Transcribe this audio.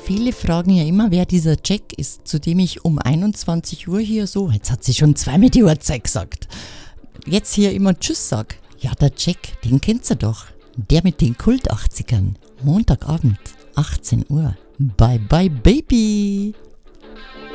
Viele fragen ja immer, wer dieser Jack ist, zu dem ich um 21 Uhr hier so, jetzt hat sie schon zweimal die Uhrzeit gesagt, jetzt hier immer Tschüss sag. Ja, der Jack, den kennt ihr doch. Der mit den Kult-80ern. Montagabend, 18 Uhr. Bye bye Baby.